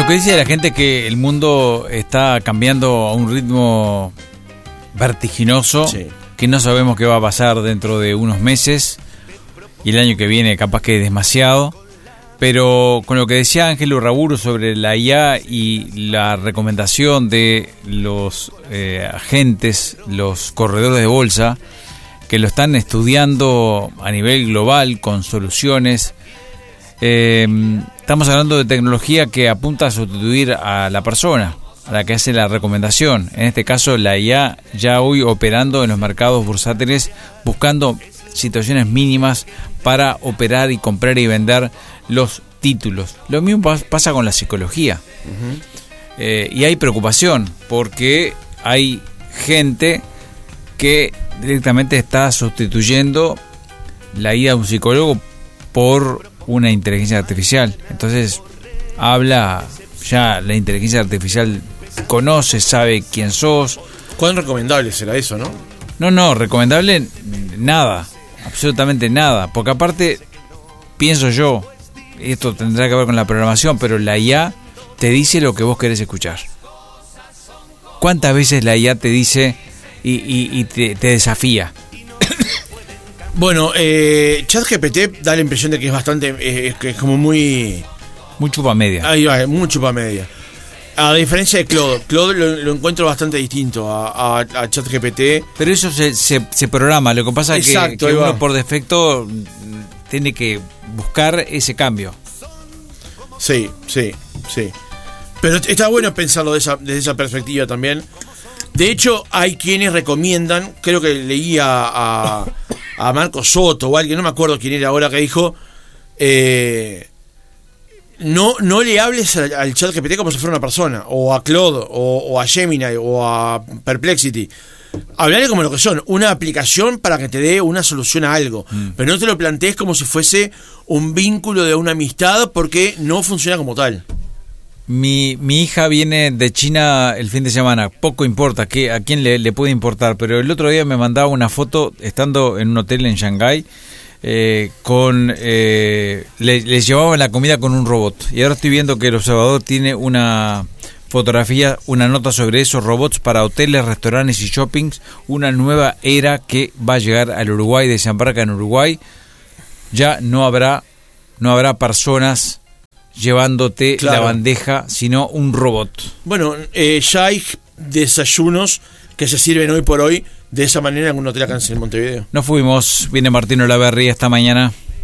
Lo que dice la gente es que el mundo está cambiando a un ritmo vertiginoso, Sí. que no sabemos qué va a pasar dentro de unos meses, y el año que viene capaz que es demasiado. Pero con lo que decía Ángel Urraburu sobre la IA y la recomendación de los agentes, los corredores de bolsa, que lo están estudiando a nivel global con soluciones, estamos hablando de tecnología que apunta a sustituir a la persona, a la que hace la recomendación. En este caso, la IA ya hoy operando en los mercados bursátiles, buscando situaciones mínimas para operar y comprar y vender los títulos. Lo mismo pasa con la psicología. Y hay preocupación porque hay gente que directamente está sustituyendo la IA de un psicólogo por una inteligencia artificial. Entonces habla ya, la inteligencia artificial conoce, sabe quién sos. ¿Cuán recomendable será eso, no? No, recomendable nada, absolutamente nada, porque aparte pienso yo, esto tendrá que ver con la programación, pero la IA te dice lo que vos querés escuchar. ¿Cuántas veces la IA te dice y te desafía? Bueno, ChatGPT da la impresión de que es bastante, que es como muy chupa media. Ahí va, muy chupa media. A diferencia de Claude lo encuentro bastante distinto a ChatGPT. Pero eso se programa, lo que pasa es que uno por defecto tiene que buscar ese cambio. Sí. Pero está bueno pensarlo desde esa perspectiva también. De hecho, hay quienes recomiendan, creo que leí a Marco Soto o alguien, no me acuerdo quién era ahora, que dijo, no le hables al ChatGPT como si fuera una persona, o a Claude, o a Gemini, o a Perplexity. Hablarle como lo que son, una aplicación para que te dé una solución a algo. Pero no te lo plantees como si fuese un vínculo de una amistad, porque no funciona como tal. Mi hija viene de China el fin de semana, poco importa a quién le puede importar, pero el otro día me mandaba una foto estando en un hotel en Shanghái, les llevaban la comida con un robot, y ahora estoy viendo que el Observador tiene una fotografía, una nota sobre esos robots para hoteles, restaurantes y shoppings, una nueva era que va a llegar al Uruguay, desembarca en Uruguay. Ya no habrá personas llevándote la bandeja, sino un robot. Bueno, ya hay desayunos que se sirven hoy por hoy de esa manera en un hotel acá en Montevideo. Nos fuimos, viene Martín Olaverri esta mañana.